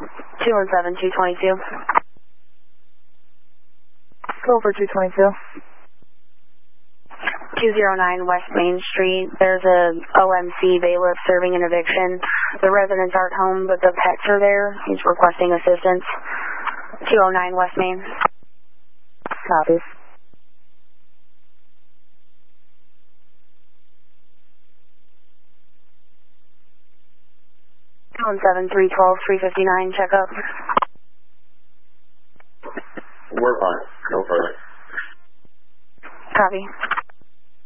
217-222. Go for 222. 209 West Main Street. There's a OMC bailiff serving an eviction. The residents aren't home, but the pets are there. He's requesting assistance. 209 West Main. Copies. 217-312-359, check up. We're fine. No further. Copy.